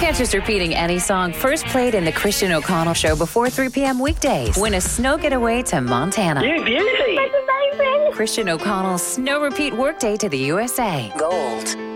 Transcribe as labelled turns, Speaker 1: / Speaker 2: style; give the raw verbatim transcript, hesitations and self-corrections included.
Speaker 1: Can't just repeating any song first played in the Christian O'Connell Show before three p.m. weekdays. Win a snow getaway to Montana.
Speaker 2: You beauty.
Speaker 1: Christian O'Connell's Snow Repeat Workday to the U S A. Gold.